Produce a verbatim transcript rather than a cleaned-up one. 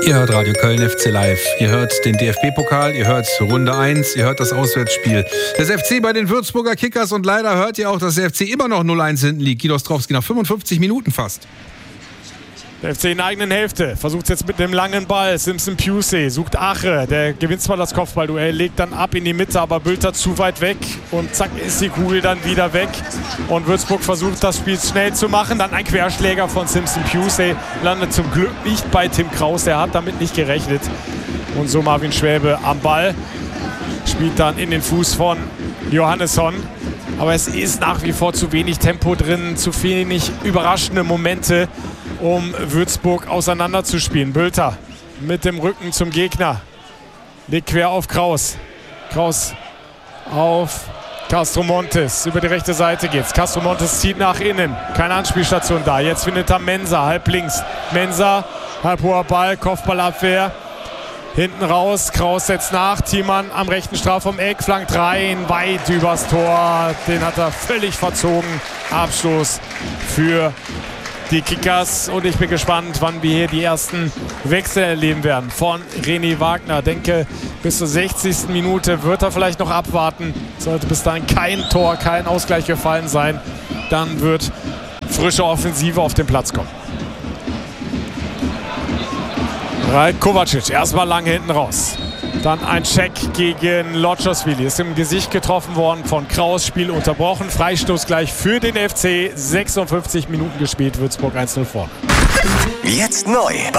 Ihr hört Radio Köln F C Live. Ihr hört den D F B-Pokal, ihr hört Runde eins, ihr hört das Auswärtsspiel des F C bei den Würzburger Kickers und leider hört ihr auch, dass der F C immer noch null eins hinten liegt. Guido Ostrowski nach fünfundfünfzig Minuten fast. Der F C in der eigenen Hälfte versucht es jetzt mit dem langen Ball. Simpson Pusey sucht Ache, der gewinnt zwar das Kopfballduell, legt dann ab in die Mitte, aber Bülter zu weit weg und zack ist die Kugel dann wieder weg. Und Würzburg versucht das Spiel schnell zu machen. Dann ein Querschläger von Simpson Pusey, landet zum Glück nicht bei Tim Kraus, der hat damit nicht gerechnet. Und so Marvin Schwäbe am Ball, spielt dann in den Fuß von Johannesson. Aber es ist nach wie vor zu wenig Tempo drin, zu wenig überraschende Momente, um Würzburg auseinanderzuspielen. Bülter mit dem Rücken zum Gegner. Legt quer auf Kraus. Kraus auf Castro Montes. Über die rechte Seite geht's. Castro Montes zieht nach innen. Keine Anspielstation da. Jetzt findet er Mensah, halb links. Mensah, halb hoher Ball, Kopfballabwehr. Hinten raus, Kraus setzt nach. Thiemann am rechten Strafraum Eck, flankt rein, weit übers Tor. Den hat er völlig verzogen. Abstoß für die Kickers und ich bin gespannt, wann wir hier die ersten Wechsel erleben werden von René Wagner. Denke, bis zur sechzigsten Minute wird er vielleicht noch abwarten. Sollte bis dahin kein Tor, kein Ausgleich gefallen sein, dann wird frische Offensive auf den Platz kommen. Ralf Kovacic erstmal lang hinten raus. Dann ein Check gegen Lotschosvili. Ist im Gesicht getroffen worden von Kraus. Spiel unterbrochen. Freistoß gleich für den F C. sechsundfünfzig Minuten gespielt. Würzburg eins null vor. Jetzt neu bei